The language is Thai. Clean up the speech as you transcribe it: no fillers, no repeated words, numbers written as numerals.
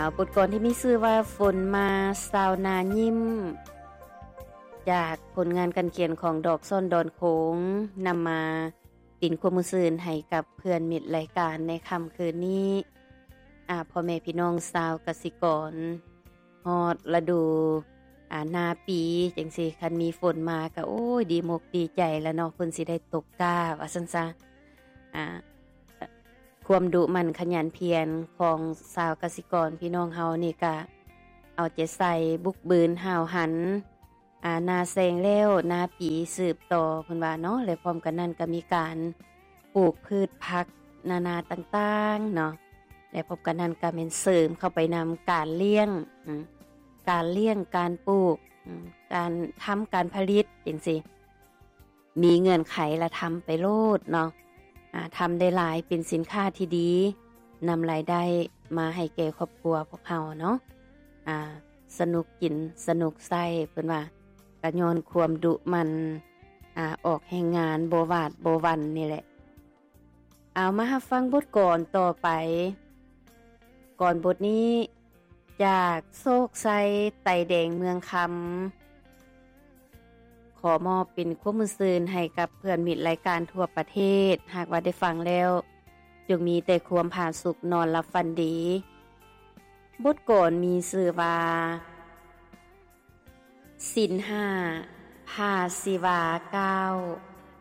บทกลอนที่มีชื่อว่าฝนมาสาวนายิ้มจากผลงานการเขียนของดอกซ่อนดอนโขงนำมาปิ่นความซื่นให้กับเพื่อนมิตรรายการในค่ำคืนนี้พ่อแม่พี่น้องชาวกสิกรฮอดฤดูนาปีจังซี่คันมีฝนมาก็โอ้ยดีมกดีใจแล้วเนาะเพิ่นสิได้ตกกาว่าซั่นซะความดุมันขยันเพียรของชาวกสิกรพี่น้องเฮานี่ก็เอาใจใส่บุกบืนห้าวหันนาแซงแล้วนาปีสืบต่อเพิ่นว่าเนาะและพร้อมกันนั้นก็มีการปลูกพืชผักนานาต่างๆเนาะและพบกันนั้นก็เป็นเสริมเข้าไปนำการเลี้ยงการปลูกการทำการผลิตจังซี่มีเงื่อนไขละทำไปโลดเนาะทำได้หลายเป็นสินค้าที่ดีนำรายได้มาให้แก่ครอบครัวพวกเราเนาะสนุกกินสนุกใช้เพิ่นว่าก็ย้อนความดุมันออกแห่งงานบ่วาดบ่วันนี่แหละเอามารับฟังบทกลอนต่อไปก่อนบทนี้จากโศกไซไต่แดงเมืองคำขอมอบเป็นความซื่นให้กับเพื่อนมิตรรายการทั่วประเทศหากว่าได้ฟังแล้วจงมีแต่ความผาสุกนอนหลับฝันดีบทกลอนมีชื่อว่าศีล5ภาสิวา9